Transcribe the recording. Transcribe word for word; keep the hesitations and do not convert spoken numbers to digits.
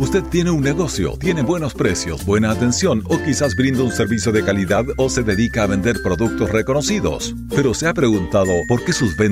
Usted tiene un negocio, tiene buenos precios, buena atención o quizás brinda un servicio de calidad o se dedica a vender productos reconocidos. Pero se ha preguntado por qué sus ventas